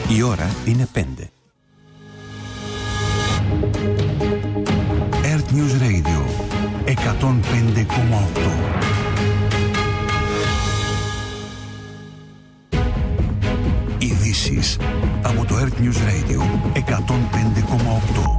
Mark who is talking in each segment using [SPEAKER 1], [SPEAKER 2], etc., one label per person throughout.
[SPEAKER 1] Η ώρα είναι 5. Earth News Radio 105,8. Ειδήσεις από το Earth News Radio 105,8.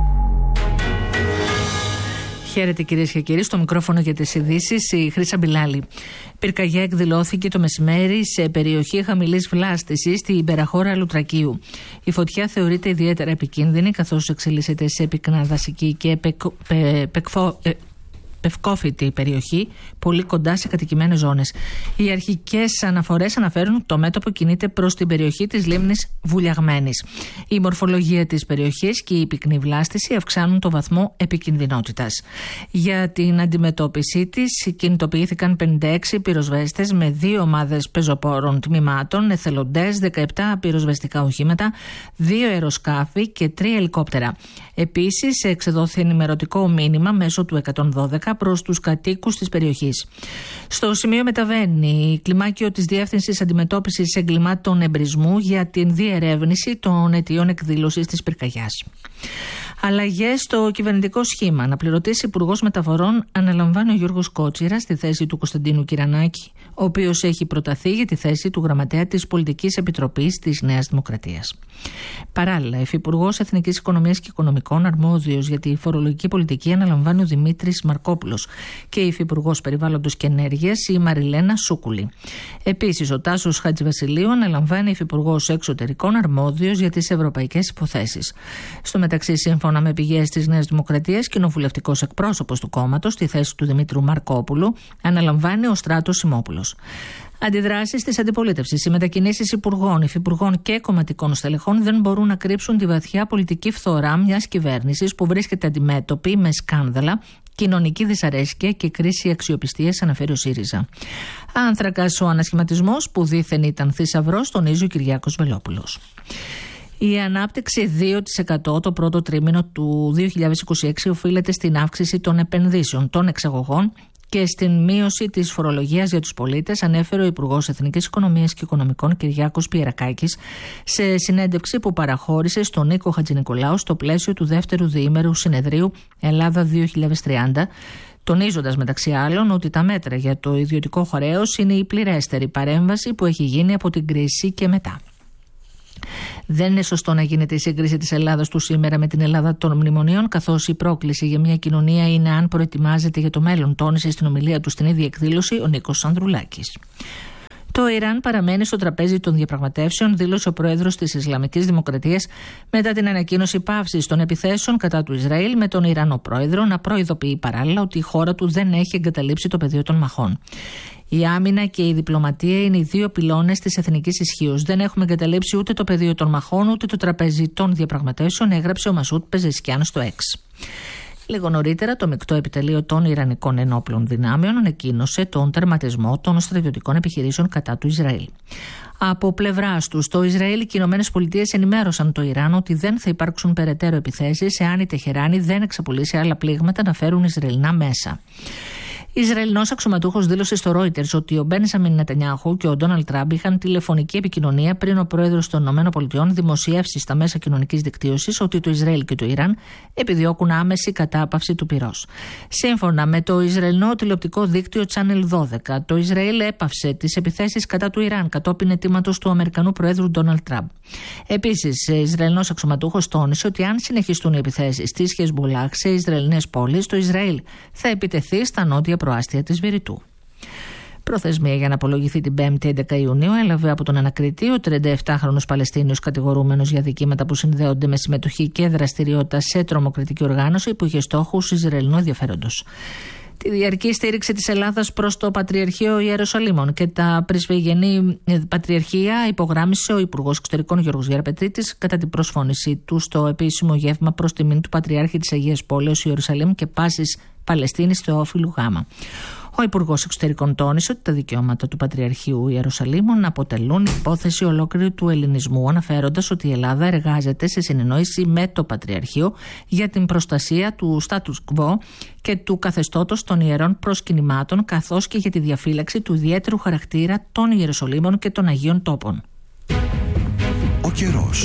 [SPEAKER 2] Χαίρετε κυρίες και κύριοι, στο μικρόφωνο για τις ειδήσεις η Χρύσα Μπιλάλη. Πυρκαγιά εκδηλώθηκε το μεσημέρι σε περιοχή χαμηλής βλάστησης στην Περαχώρα Λουτρακίου. Η φωτιά θεωρείται ιδιαίτερα επικίνδυνη καθώς εξελίσσεται σε πυκνά δασική και πευκόφυτη περιοχή, πολύ κοντά σε κατοικημένες ζώνες. Οι αρχικές αναφορές αναφέρουν ότι το μέτωπο κινείται προς την περιοχή της λίμνης Βουλιαγμένης. Η μορφολογία της περιοχής και η πυκνή βλάστηση αυξάνουν το βαθμό επικινδυνότητας. Για την αντιμετώπιση της κινητοποιήθηκαν 56 πυροσβέστες με 2 ομάδες πεζοπόρων τμήματων, εθελοντές, 17 πυροσβεστικά οχήματα, 2 αεροσκάφη και 3 ελικόπτερα. Επίσης, εξεδόθη ενημερωτικό μήνυμα μέσω του 112 προς τους κατοίκους της περιοχής. Στο σημείο μεταβαίνει κλιμάκιο της Διεύθυνσης Αντιμετώπισης Εγκλημάτων Εμπρισμού για την διερεύνηση των αιτιών εκδήλωσης της πυρκαγιάς. Αλλαγές στο κυβερνητικό σχήμα. Αναπληρωτής Υπουργός Μεταφορών αναλαμβάνει ο Γιώργος Κότσιρας στη θέση του Κωνσταντίνου Κυρανάκη, ο οποίος έχει προταθεί για τη θέση του Γραμματέα της Πολιτικής Επιτροπής της Νέας Δημοκρατίας. Παράλληλα, Υφυπουργός Εθνικής Οικονομίας και Οικονομικών, αρμόδιος για τη φορολογική πολιτική, αναλαμβάνει ο Δημήτρης Μαρκόπουλος και Υφυπουργός Περιβάλλοντος και Ενέργειας η Μαριλένα Σούκουλη. Επίσης, ο Τάσος Χατζηβασιλείου αναλαμβάνει Υφυπουργός Εξωτερικών, αρμόδιος για τις ευρωπαϊκές υποθέσεις. Στο μεταξύ, σύμφωνα με πηγές της Νέας Δημοκρατίας, κοινοβουλευτικός εκπρόσωπος του κόμματος στη θέση του Δημήτρου Μαρκόπουλου αναλαμβάνει ο Στράτος Σιμόπουλος. Αντιδράσεις της αντιπολίτευσης, οι μετακινήσεις υπουργών, υφυπουργών και κομματικών στελεχών δεν μπορούν να κρύψουν τη βαθιά πολιτική φθορά μιας κυβέρνησης που βρίσκεται αντιμέτωπη με σκάνδαλα, κοινωνική δυσαρέσκεια και κρίση αξιοπιστίας, αναφέρει ο ΣΥΡΙΖΑ. Άνθρακας ο ανασχηματισμός που δήθεν ήταν θησαυρός, τονίζει ο Κυριάκος Βελόπουλος. Η ανάπτυξη 2% το πρώτο τρίμηνο του 2026 οφείλεται στην αύξηση των επενδύσεων, των εξαγωγών και στην μείωση της φορολογίας για τους πολίτες, ανέφερε ο Υπουργός Εθνικής Οικονομίας και Οικονομικών Κυριάκος Πιερακάκης σε συνέντευξη που παραχώρησε στον Νίκο Χατζηνικολάου στο πλαίσιο του δεύτερου διήμερου συνεδρίου Ελλάδα 2030, τονίζοντας μεταξύ άλλων ότι τα μέτρα για το ιδιωτικό χρέος είναι η πληρέστερη παρέμβαση που έχει γίνει από την κρίση και μετά. Δεν είναι σωστό να γίνεται η σύγκριση της Ελλάδας του σήμερα με την Ελλάδα των μνημονίων, καθώς η πρόκληση για μια κοινωνία είναι αν προετοιμάζεται για το μέλλον, τόνισε στην ομιλία του στην ίδια εκδήλωση ο Νίκος Ανδρουλάκης. Το Ιράν παραμένει στο τραπέζι των διαπραγματεύσεων, δήλωσε ο πρόεδρος της Ισλαμικής Δημοκρατίας μετά την ανακοίνωση πάυσης των επιθέσεων κατά του Ισραήλ, με τον Ιρανό πρόεδρο να προειδοποιεί παράλληλα ότι η χώρα του δεν έχει εγκαταλείψει το πεδίο των μαχών. Η άμυνα και η διπλωματία είναι οι 2 πυλώνες της εθνικής ισχύως. Δεν έχουμε εγκαταλείψει ούτε το πεδίο των μαχών ούτε το τραπέζι των διαπραγματεύσεων, έγραψε ο Μασούτ Πεζεσκιάν στο X. Λίγο νωρίτερα, το μεικτό επιτελείο των Ιρανικών ενόπλων δυνάμεων ανακοίνωσε τον τερματισμό των στρατιωτικών επιχειρήσεων κατά του Ισραήλ. Από πλευράς τους, το Ισραήλ και οι ΗΠΑ ενημέρωσαν το Ιράν ότι δεν θα υπάρξουν περαιτέρω επιθέσεις εάν η Τεχεράνη δεν εξαπολύσει άλλα πλήγματα να φέρουν Ισραηλινά μέσα. Ισραηλινός αξιωματούχος δήλωσε στο Reuters ότι ο Μπένζαμιν Νετανιάχου και ο Ντόναλντ Τραμπ είχαν τηλεφωνική επικοινωνία πριν ο πρόεδρος των ΗΠΑ δημοσιεύσει στα μέσα κοινωνικής δικτύωσης ότι το Ισραήλ και το Ιράν επιδιώκουν άμεση κατάπαυση του πυρός. Σύμφωνα με το Ισραηλινό τηλεοπτικό δίκτυο Channel 12, το Ισραήλ έπαυσε τις επιθέσεις κατά του Ιράν κατόπιν αιτήματος του Αμερικανού Προέδρου Ντόναλντ Τραμπ. Επίσης, ο Ισραηλινός αξιωματούχος τόνισε ότι αν συνεχιστούν οι επιθέσεις της Χεσμπολάχ σε Ισραηλινές πόλεις, το Ισραήλ θα επιτεθεί στα νότια προάστια της Βηρητού. Προθεσμία για να απολογηθεί την 5η 11 Ιουνίου έλαβε από τον ανακριτή ο 37χρονος Παλαιστίνιος κατηγορούμενος για δικήματα που συνδέονται με συμμετοχή και δραστηριότητα σε τρομοκρατική οργάνωση που είχε στόχους Ισραηλινού ενδιαφέροντος. Τη διαρκή στήριξη της Ελλάδας προς το Πατριαρχείο Ιερουσαλήμων και τα πρεσβυγενή πατριαρχία υπογράμμισε ο Υπουργός Εξωτερικών Γιώργος Γεραπετρίτης κατά την προσφώνησή του στο επίσημο γεύμα προς τιμήν του Πατριάρχη της Αγίας Πόλεως Ιερουσαλήμ και Πάσης Παλαιστίνης Θεόφιλου Γ. Ο Υπουργός Εξωτερικών τόνισε ότι τα δικαιώματα του Πατριαρχείου Ιερουσαλήμων αποτελούν υπόθεση ολόκληρου του ελληνισμού, αναφέροντας ότι η Ελλάδα εργάζεται σε συνεννόηση με το Πατριαρχείο για την προστασία του status quo και του καθεστώτος των ιερών προσκυνημάτων, καθώς και για τη διαφύλαξη του ιδιαίτερου χαρακτήρα των Ιεροσολύμων και των Αγίων Τόπων.
[SPEAKER 1] Ο καιρός.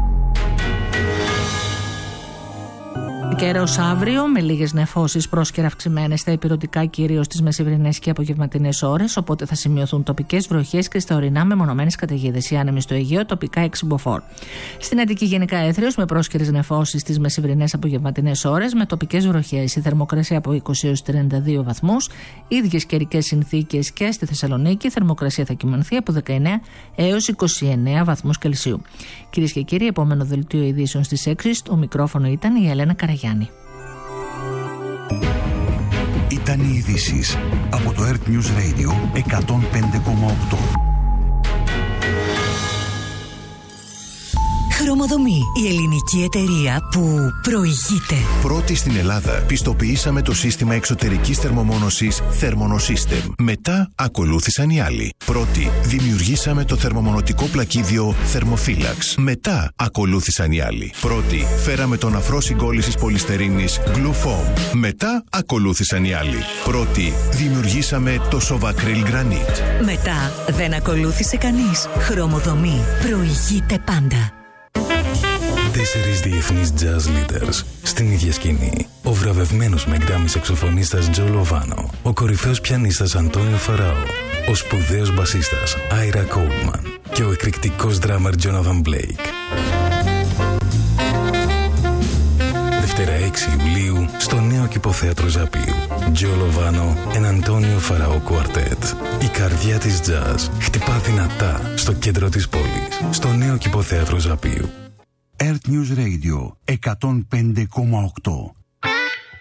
[SPEAKER 2] Καιρός αύριο με λίγες νεφώσεις πρόσκαιρα αυξημένες στα ηπειρωτικά, κυρίως στις μεσημβρινές και απογευματινές ώρες. Οπότε θα σημειωθούν τοπικές βροχές και στα ορεινά μεμονωμένες καταιγίδες. Οι άνεμοι στο Αιγαίο, τοπικά 6 μποφόρ. Στην Αττική γενικά έθριος με πρόσκαιρες νεφώσεις στις μεσημβρινές απογευματινές ώρες με τοπικές βροχές. Η θερμοκρασία από 20 έως 32 βαθμούς. Ίδιες καιρικές συνθήκες και στη Θεσσαλονίκη. Η θερμοκρασία θα κυμανθεί από 19 έως 29 βαθμούς Κελσίου. Κυρίες και κύριοι, επόμενο δελτίο ειδήσεων στις 6. Στο μικρόφωνο ήταν η Ελένα Καραγιάννη.
[SPEAKER 1] Ήταν οι ειδήσεις από το Earth News Radio 105,8.
[SPEAKER 3] Χρωμοδομή, η ελληνική εταιρεία που προηγείται.
[SPEAKER 4] Πρώτη στην Ελλάδα πιστοποιήσαμε το σύστημα εξωτερικής θερμομόνωσης Thermonosystem. Μετά ακολούθησαν οι άλλοι. Πρώτη δημιουργήσαμε το θερμομονωτικό πλακίδιο Thermophilax. Μετά ακολούθησαν οι άλλοι. Πρώτη φέραμε τον αφρό συγκόλλησης πολυστερίνης Glufoam. Μετά ακολούθησαν οι άλλοι. Πρώτη δημιουργήσαμε το Sovacryl Granite.
[SPEAKER 3] Μετά δεν ακολούθησε κανείς. Χρωμοδομή, προηγείται πάντα.
[SPEAKER 5] 4 διεθνείς jazz leaders στην ίδια σκηνή. Ο βραβευμένος με γκράμι σαξοφωνίστας Τζο Λοβάνο, ο κορυφαίος πιανίστας Αντώνιο Φαράο, ο σπουδαίος μπασίστας Άιρα Κόλμαν και ο εκρηκτικός ντράμερ Τζόναθαν Μπλέικ. Δευτέρα 6 Ιουλίου στο νέο Κηποθέατρο Ζαπίου. Τζο Λοβάνο and Αντώνιο Φαράο Κουαρτέτ. Η καρδιά της jazz χτυπά δυνατά στο κέντρο της πόλης, στο νέο Κηποθέατρο Ζαπίου.
[SPEAKER 1] Earth News Radio 105,8.